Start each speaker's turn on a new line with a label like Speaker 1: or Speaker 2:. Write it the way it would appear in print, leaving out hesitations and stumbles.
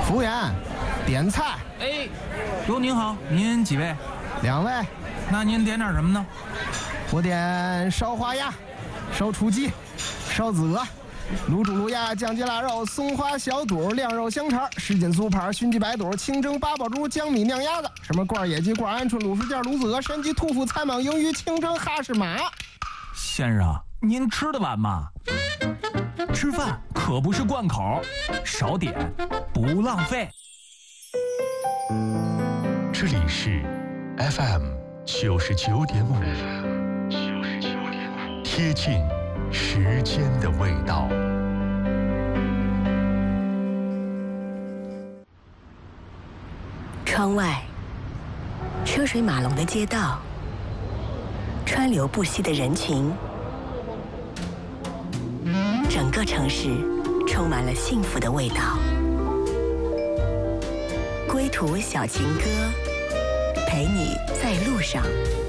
Speaker 1: 服务员，点菜。
Speaker 2: 哎，哟，您好，您几位
Speaker 1: ？2位。
Speaker 2: 那您点点什么呢？
Speaker 1: 我点烧花鸭、烧雏鸡、烧子鹅、卤猪卤鸭、酱鸡腊肉、松花小肚、晾肉香肠、什锦酥盘、熏鸡白肚、清蒸八宝猪、江米酿鸭子，什么罐野鸡、罐鹌鹑、卤薯件、卤子鹅、山鸡、兔脯、菜蟒、鱿鱼、清蒸哈士马。
Speaker 2: 先生，您吃得完吗？吃饭可不是贯口，少点不浪费。
Speaker 3: 这里是 FM99.5，贴近时间的味道。
Speaker 4: 窗外，车水马龙的街道，川流不息的人群，整个城市充满了幸福的味道。归途小情歌，陪你在路上。